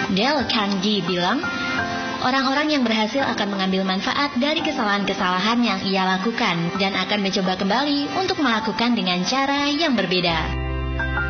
Dale Carnegie bilang, orang-orang yang berhasil akan mengambil manfaat dari kesalahan-kesalahan yang ia lakukan dan akan mencoba kembali untuk melakukan dengan cara yang berbeda.